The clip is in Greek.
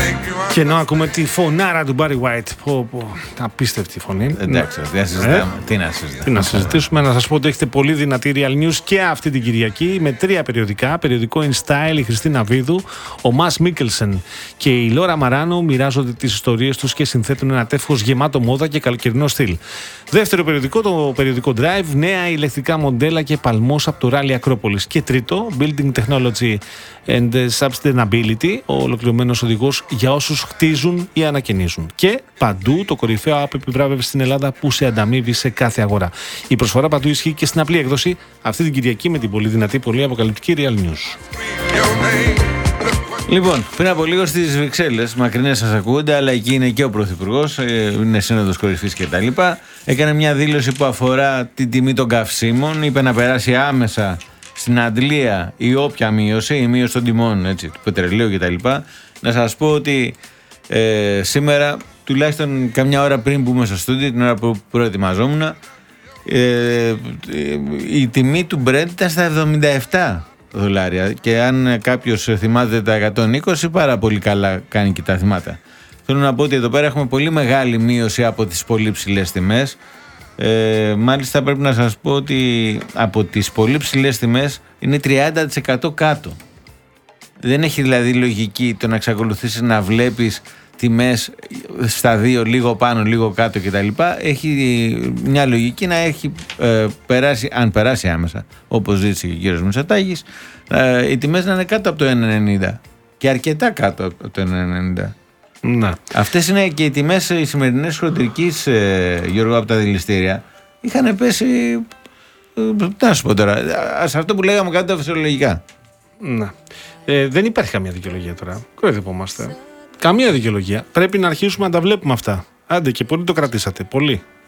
Και ενώ ακούμε τη φωνάρα του Barry White. Απίστευτη φωνή. Εντάξει, δεν συζητάμε. Τι να συζητήσουμε. Να σας πω ότι έχετε πολύ δυνατή Real News και αυτή την Κυριακή με 3 περιοδικά. Περιοδικό In Style, η Χριστίνα Βίδου, ο Μας Μίκελσεν και η Λόρα Μαράνο μοιράζονται τις ιστορίες τους και συνθέτουν ένα τεύχος γεμάτο μόδα και καλοκαιρινό στυλ. Δεύτερο περιοδικό, το περιοδικό Drive, νέα ηλεκτρικά μοντέλα και παλμός από το Rally Ακρόπολης. Και τρίτο, Building Technology and Sustainability, ο ολοκληρωμένος οδηγός για όσους χτίζουν ή ανακαινίζουν. Και παντού το κορυφαίο app επιβράβευση στην Ελλάδα που σε ανταμείβει σε κάθε αγορά. Η προσφορά παντού ισχύει και στην απλή έκδοση αυτή την Κυριακή με την πολύ δυνατή, πολύ αποκαλυπτική Real News. Λοιπόν, πριν από λίγο στις Βρυξέλλες, μακρινές σας ακούγονται, αλλά εκεί είναι και ο Πρωθυπουργός, είναι σύνοδος κορυφής κτλ. Έκανε μια δήλωση που αφορά την τιμή των καυσίμων, είπε να περάσει άμεσα στην αντλία η όποια μείωση, η μείωση των τιμών του πετρελαίου κτλ. Να σας πω ότι σήμερα, τουλάχιστον καμιά ώρα πριν μπούμε στο στούντιο, την ώρα που προετοιμαζόμουν, η τιμή του Brent ήταν στα $77. Και αν κάποιος θυμάται τα 120, πάρα πολύ καλά κάνει και τα θυμάται. Θέλω να πω ότι εδώ πέρα έχουμε πολύ μεγάλη μείωση από τις πολύ ψηλές τιμές. Μάλιστα πρέπει να σας πω ότι από τις πολύ ψηλές τιμές είναι 30% κάτω. Δεν έχει δηλαδή λογική το να εξακολουθήσεις να βλέπεις τιμές στα 2, λίγο πάνω, λίγο κάτω κτλ. Έχει μια λογική να έχει περάσει, αν περάσει άμεσα, όπως ζήτησε και ο κύριος Μητσοτάκης, οι τιμές να είναι κάτω από το 1,90 και αρκετά κάτω από το 1,90. Να. Αυτές είναι και οι τιμές οι σημερινές χοντρικής, Γιώργο, από τα δηληστήρια. Είχαν πέσει, τι να σου πω τώρα, σε αυτό που λέγαμε κάτω τα φυσιολογικά. Να. Δεν υπάρχει καμία δικαιολογία τώρα. Κοροϊδευόμαστε. Καμία δικαιολογία. Πρέπει να αρχίσουμε να τα βλέπουμε αυτά. Άντε και πολύ το κρατήσατε. Πολύ.